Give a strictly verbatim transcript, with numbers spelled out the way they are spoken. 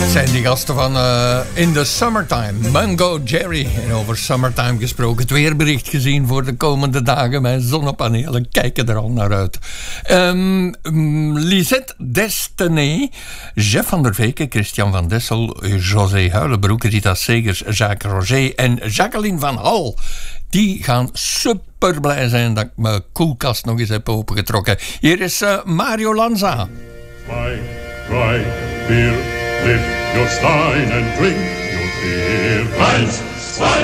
zijn die gasten van uh, In the Summertime, Mungo Jerry. En over Summertime gesproken, het weerbericht gezien voor de komende dagen. Mijn zonnepanelen kijken er al naar uit. Um, um, Lisette Destené, Jeff van der Veken, Christian van Dessel, José Huilenbroek, Rita Segers, Jacques Roger en Jacqueline van Hal. Die gaan super blij zijn dat ik mijn koelkast nog eens heb opengetrokken. Hier is uh, Mario Lanza. Zwei, drei, vier, lift your stein and drink your beer. Eins,